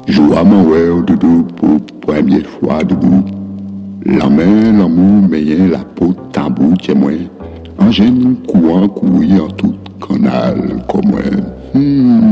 Joua mon ouais, doudou, pour première fois, doudou. La main, l'amour, mais la peau, tabou, tiens moi. En gêne, courant, courir en tout canal, comme moi.